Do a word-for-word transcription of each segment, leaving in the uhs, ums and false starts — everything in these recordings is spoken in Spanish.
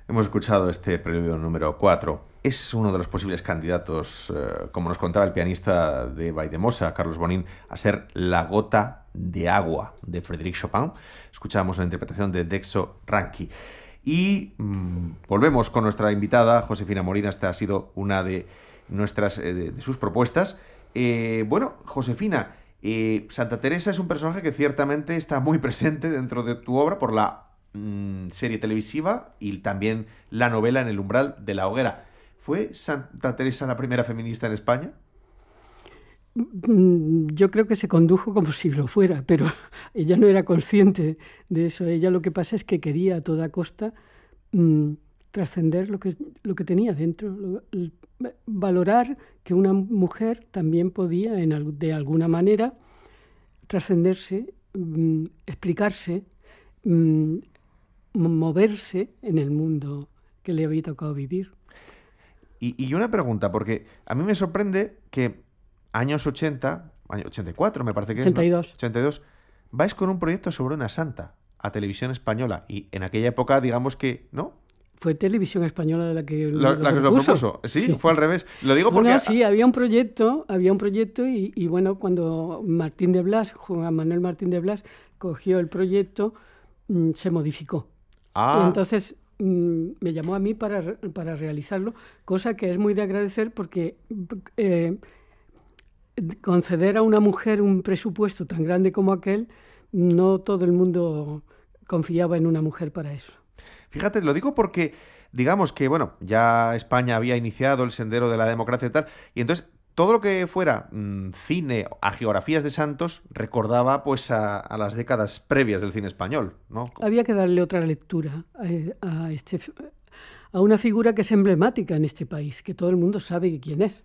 Hemos escuchado este preludio número cuatro. Es uno de los posibles candidatos, eh, como nos contaba el pianista de Valldemosa, Carlos Bonín, a ser La gota de agua de Frédéric Chopin. Escuchamos la interpretación de Dexo Ranki. Y mmm, volvemos con nuestra invitada, Josefina Molina. Esta ha sido una de nuestras eh, de, de sus propuestas. Eh, bueno, Josefina, eh, Santa Teresa es un personaje que ciertamente está muy presente dentro de tu obra por la mmm, serie televisiva y también la novela En el umbral de la hoguera. ¿Fue Santa Teresa la primera feminista en España? Yo creo que se condujo como si lo fuera, pero ella no era consciente de eso. Ella lo que pasa es que quería a toda costa mmm, trascender lo que, lo que tenía dentro, lo, el, valorar que una mujer también podía, en, de alguna manera, trascenderse, mmm, explicarse, mmm, moverse en el mundo que le había tocado vivir. Y, y una pregunta, porque a mí me sorprende que años ochenta, año ochenta y cuatro me parece que ochenta y dos. es, ¿no? ochenta y dos, vais con un proyecto sobre una santa a Televisión Española. Y en aquella época, digamos que, ¿no? Fue Televisión Española la que la, lo la que os lo propuso. ¿Sí? Sí, fue al revés. Lo digo porque... Bueno, sí, había un proyecto, había un proyecto y, y bueno, cuando Martín de Blas, Juan Manuel Martín de Blas, cogió el proyecto, mmm, se modificó. Ah. Y entonces mmm, me llamó a mí para, para realizarlo, cosa que es muy de agradecer porque eh, conceder a una mujer un presupuesto tan grande como aquel, no todo el mundo confiaba en una mujer para eso. Fíjate, lo digo porque, digamos que, bueno, ya España había iniciado el sendero de la democracia y tal, y entonces todo lo que fuera mmm, cine, hagiografías de santos, recordaba pues a, a las décadas previas del cine español, ¿no? Había que darle otra lectura a, a, este, a una figura que es emblemática en este país, que todo el mundo sabe quién es.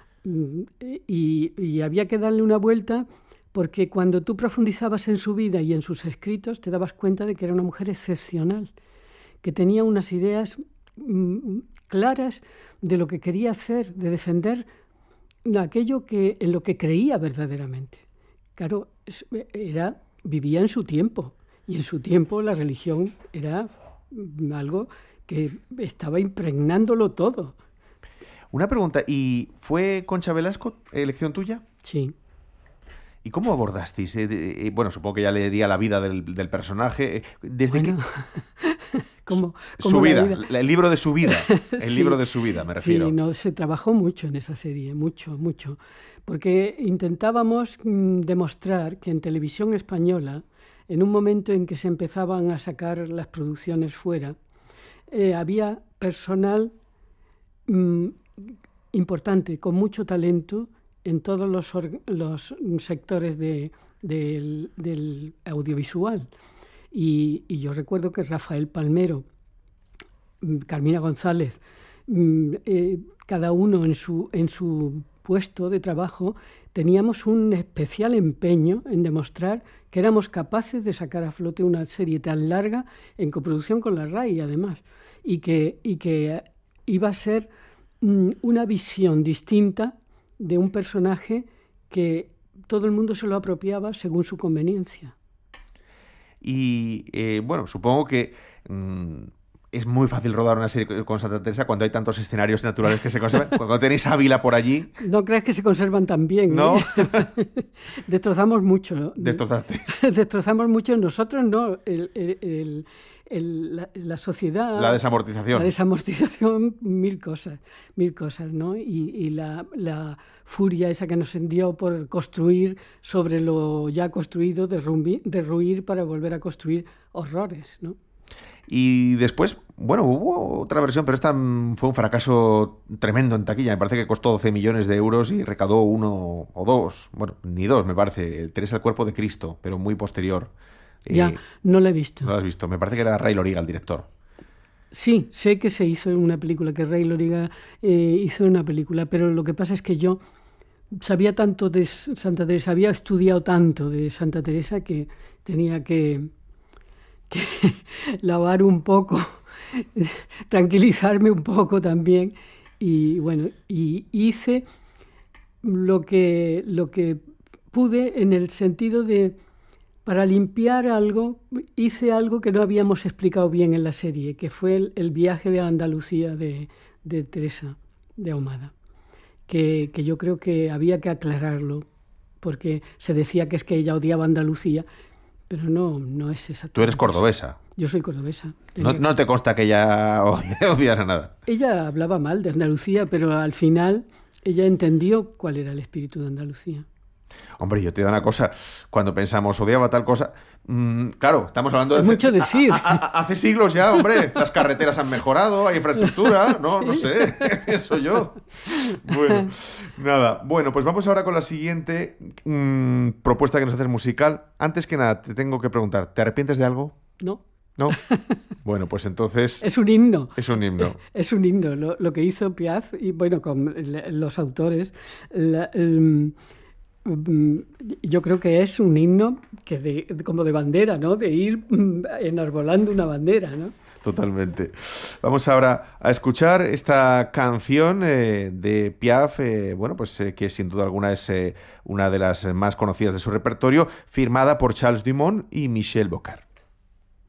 Y, y había que darle una vuelta porque cuando tú profundizabas en su vida y en sus escritos te dabas cuenta de que era una mujer excepcional, que tenía unas ideas mmm, claras de lo que quería hacer, de defender aquello que, en lo que creía verdaderamente. Claro, era, vivía en su tiempo, y en su tiempo la religión era algo que estaba impregnándolo todo. Una pregunta, ¿y fue Concha Velasco elección tuya? Sí. ¿Y cómo abordasteis? Eh, eh, bueno, supongo que ya leería la vida del, del personaje. ¿Desde bueno, qué? ¿Cómo, su cómo vida, vida? el libro de su vida. El sí, libro de su vida, me refiero. Sí, no, se trabajó mucho en esa serie, mucho, mucho. Porque intentábamos mmm, demostrar que en Televisión Española, en un momento en que se empezaban a sacar las producciones fuera, eh, había personal mmm, importante, con mucho talento, en todos los, los sectores de, de, del, del audiovisual. Y, y yo recuerdo que Rafael Palmero, Carmina González, eh, cada uno en su, en su puesto de trabajo, teníamos un especial empeño en demostrar que éramos capaces de sacar a flote una serie tan larga en coproducción con la RAI, además, y que, y que iba a ser mm, una visión distinta de un personaje que todo el mundo se lo apropiaba según su conveniencia. Y eh, bueno, supongo que mmm, es muy fácil rodar una serie con Santa Teresa cuando hay tantos escenarios naturales que se conservan. Cuando tenéis Ávila por allí... No creas que se conservan tan bien, ¿no? ¿eh? Destrozamos mucho, ¿no? Destrozaste. Destrozamos mucho nosotros, ¿no? El, el, el, el, la, la sociedad... La desamortización. La desamortización, mil cosas, mil cosas, ¿no? Y, y la, la furia esa que nos dio por construir sobre lo ya construido, derruir, derruir para volver a construir horrores, ¿no? Y después, bueno, hubo otra versión, pero esta fue un fracaso tremendo en taquilla. Me parece que costó doce millones de euros y recaudó uno o dos. Bueno, ni dos, me parece. Teresa el cuerpo de Cristo, pero muy posterior. Ya, eh, no la he visto. No la has visto. Me parece que era Ray Loriga el director. Sí, sé que se hizo una película, que Ray Loriga eh, hizo una película, pero lo que pasa es que yo sabía tanto de Santa Teresa, había estudiado tanto de Santa Teresa que tenía que... que lavar un poco, tranquilizarme un poco también, y bueno, y hice lo que, lo que pude en el sentido de para limpiar algo, hice algo que no habíamos explicado bien en la serie, que fue el, el viaje de Andalucía de, de Teresa de Ahumada, que, que yo creo que había que aclararlo, porque se decía que es que ella odiaba Andalucía, pero no, no es exactamente. Tú eres cordobesa. Yo soy cordobesa. No, no te consta que ella odiara nada. Ella hablaba mal de Andalucía, pero al final ella entendió cuál era el espíritu de Andalucía. Hombre, yo te digo una cosa, cuando pensamos odiaba tal cosa, mmm, claro, estamos hablando de... Es mucho decir. A, a, a, hace siglos ya, hombre, las carreteras han mejorado, hay infraestructura, no, sí. no sé, pienso yo. Bueno, nada, bueno, pues vamos ahora con la siguiente mmm, propuesta que nos haces musical. Antes que nada, te tengo que preguntar, ¿te arrepientes de algo? No. ¿No? Bueno, pues entonces... Es un himno. Es un himno. Es un himno, lo, lo que hizo Piaf, y bueno, con los autores... La, um, yo creo que es un himno que de, como de bandera, ¿no? De ir enarbolando una bandera, ¿no? Totalmente. Vamos ahora a escuchar esta canción eh, de Piaf, eh, bueno, pues eh, que sin duda alguna es eh, una de las más conocidas de su repertorio, firmada por Charles Dumont y Michel Bocard.